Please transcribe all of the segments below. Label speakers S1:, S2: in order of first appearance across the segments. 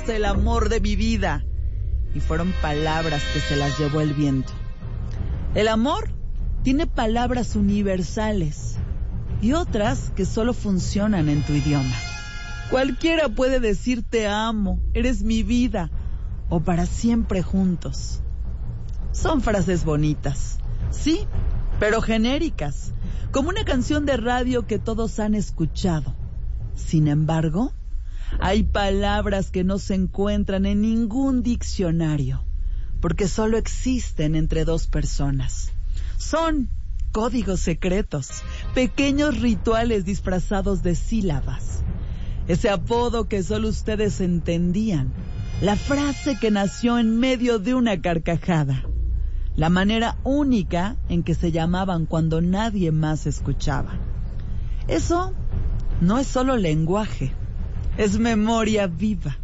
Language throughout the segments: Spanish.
S1: serás el amor de mi vida. Y fueron palabras que se las llevó el viento. El amor tiene palabras universales y otras que solo funcionan en tu idioma. Cualquiera puede decir te amo, eres mi vida o para siempre juntos. Son frases bonitas, sí, pero genéricas, como una canción de radio que todos han escuchado. Sin embargo, hay palabras que no se encuentran en ningún diccionario, porque solo existen entre dos personas. Son códigos secretos, pequeños rituales disfrazados de sílabas. Ese apodo que solo ustedes entendían, la frase que nació en medio de una carcajada, la manera única en que se llamaban cuando nadie más escuchaba. Eso no es solo lenguaje, es memoria viva.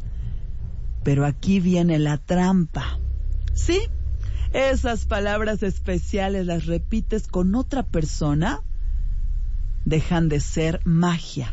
S1: Pero aquí viene la trampa. ¿Sí? Esas palabras especiales las repites con otra persona, dejan de ser magia.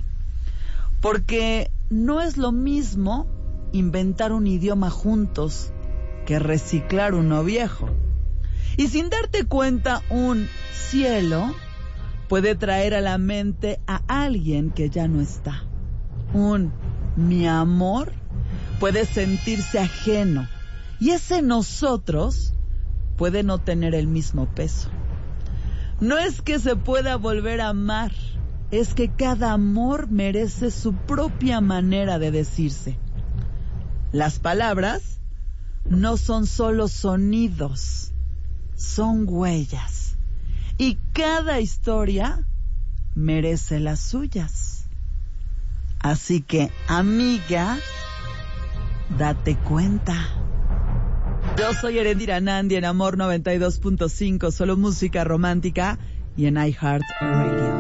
S1: Porque no es lo mismo inventar un idioma juntos que reciclar uno viejo. Y sin darte cuenta, un cielo puede traer a la mente a alguien que ya no está. Un mi amor puede sentirse ajeno. Y ese nosotros puede no tener el mismo peso. No es que se pueda volver a amar, es que cada amor merece su propia manera de decirse. Las palabras no son solo sonidos, son huellas. Y cada historia merece las suyas. Así que, amiga, date cuenta. Yo soy Erendira Nandi en Amor 92.5, solo música romántica y en iHeartRadio.